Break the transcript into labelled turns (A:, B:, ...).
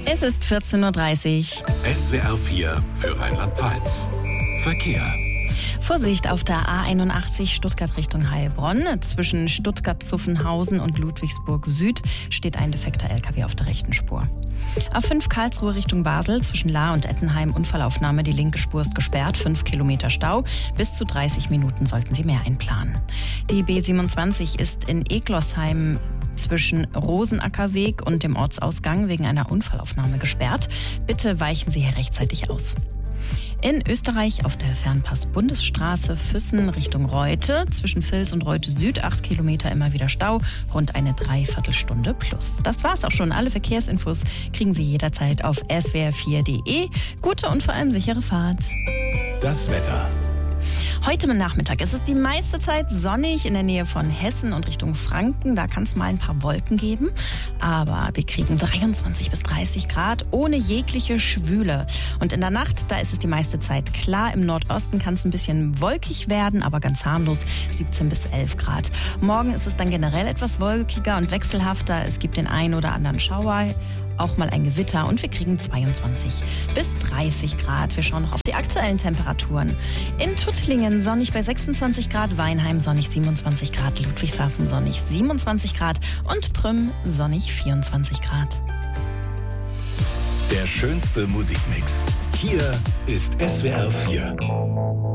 A: Es ist 14.30 Uhr.
B: SWR 4 für Rheinland-Pfalz. Verkehr.
A: Vorsicht auf der A81 Stuttgart Richtung Heilbronn. Zwischen Stuttgart-Zuffenhausen und Ludwigsburg Süd steht ein defekter LKW auf der rechten Spur. A5 Karlsruhe Richtung Basel, zwischen Lahr und Ettenheim Unfallaufnahme, die linke Spur ist gesperrt, 5 Kilometer Stau. Bis zu 30 Minuten sollten Sie mehr einplanen. Die B27 ist in Eglossheim zwischen Rosenackerweg und dem Ortsausgang wegen einer Unfallaufnahme gesperrt. Bitte weichen Sie hier rechtzeitig aus. In Österreich auf der Fernpass-Bundesstraße Füssen Richtung Reute, zwischen Vils und Reute Süd, 8 Kilometer immer wieder Stau, rund eine Dreiviertelstunde plus. Das war's auch schon. Alle Verkehrsinfos kriegen Sie jederzeit auf swr4.de. Gute und vor allem sichere Fahrt.
B: Das Wetter.
A: Heute Nachmittag ist es die meiste Zeit sonnig in der Nähe von Hessen und Richtung Franken. Da kann es mal ein paar Wolken geben, aber wir kriegen 23 bis 30 Grad ohne jegliche Schwüle. Und in der Nacht, da ist es die meiste Zeit klar. Im Nordosten kann es ein bisschen wolkig werden, aber ganz harmlos, 17 bis 11 Grad. Morgen ist es dann generell etwas wolkiger und wechselhafter. Es gibt den einen oder anderen Schauer, auch mal ein Gewitter und wir kriegen 22 bis 30 Grad. Wir schauen noch auf die aktuellen Temperaturen. In Tuttlingen sonnig bei 26 Grad, Weinheim sonnig 27 Grad, Ludwigshafen sonnig 27 Grad und Prüm sonnig 24 Grad.
B: Der schönste Musikmix. Hier ist SWR 4.